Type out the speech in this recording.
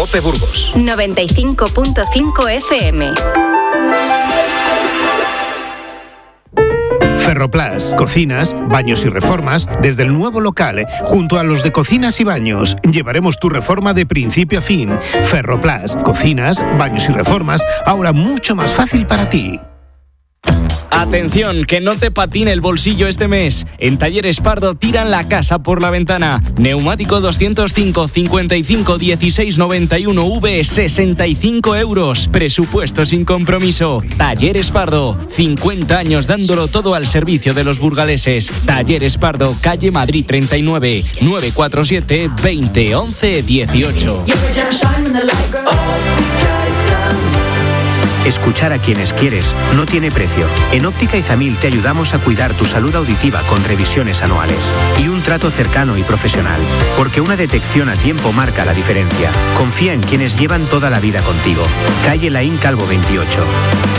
COPE Burgos. 95.5 FM. Ferroplas, cocinas, baños y reformas, desde el nuevo local, junto a los de cocinas y baños. Llevaremos tu reforma de principio a fin. Ferroplas, cocinas, baños y reformas, ahora mucho más fácil para ti. Atención, que no te patine el bolsillo este mes. En Talleres Pardo tiran la casa por la ventana. Neumático 205 55 16 91 V, 65 euros. Presupuesto sin compromiso. Talleres Pardo, 50 años dándolo todo al servicio de los burgaleses. Talleres Pardo, calle Madrid 39, 947 20 11 18. Escuchar a quienes quieres no tiene precio. En Óptica Izamil te ayudamos a cuidar tu salud auditiva con revisiones anuales y un trato cercano y profesional, porque una detección a tiempo marca la diferencia. Confía en quienes llevan toda la vida contigo. Calle Laín Calvo 28.